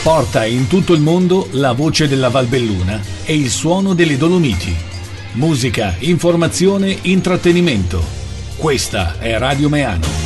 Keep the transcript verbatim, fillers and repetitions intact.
Porta in tutto il mondo la voce della Valbelluna e il suono delle Dolomiti. Musica, informazione, intrattenimento. Questa è Radio Meano.